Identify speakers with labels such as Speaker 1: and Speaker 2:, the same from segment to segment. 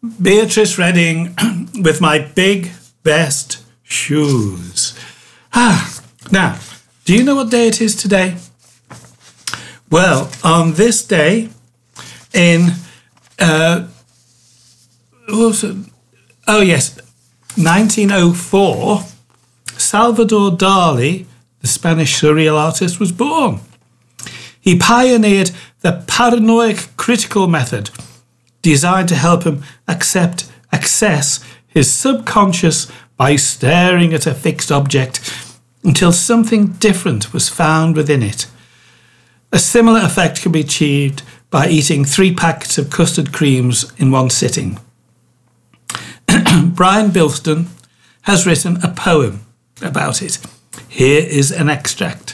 Speaker 1: Beatrice Redding with my big best shoes. Now, do you know what day it is today? Well, on this day in 1904, Salvador Dali, the Spanish surreal artist, was born. He pioneered the paranoid critical method, designed to help him access his subconscious by staring at a fixed object until something different was found within it. A similar effect can be achieved by eating 3 packets of custard creams in one sitting. Brian Bilston has written a poem about it. Here is an extract.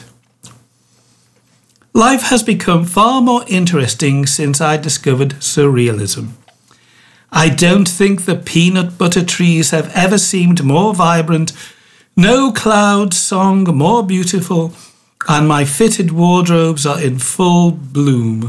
Speaker 1: Life has become far more interesting since I discovered surrealism. I don't think the peanut butter trees have ever seemed more vibrant, no cloud song more beautiful, and my fitted wardrobes are in full bloom.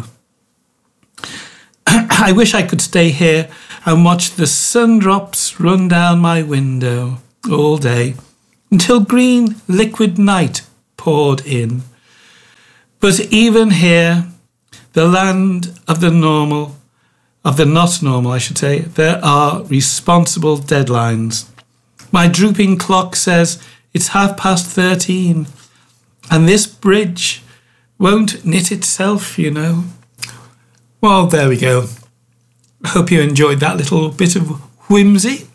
Speaker 1: I wish I could stay here and watch the sun-drops run down my window all day until green liquid night poured in. But even here, the land of the normal, of the not normal, I should say, there are responsible deadlines. My drooping clock says it's 13:30, and this bridge won't knit itself, you know. Well, there we go. I hope you enjoyed that little bit of whimsy.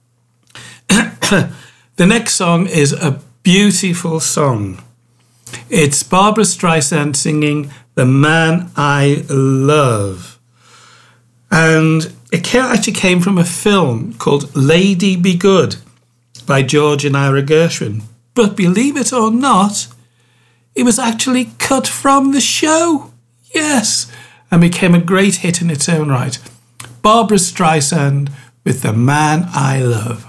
Speaker 1: The next song is a beautiful song. It's Barbra Streisand singing The Man I Love. And it actually came from a film called Lady Be Good by George and Ira Gershwin. But believe it or not, it was actually cut from the show. Yes, and became a great hit in its own right. Barbra Streisand with The Man I Love.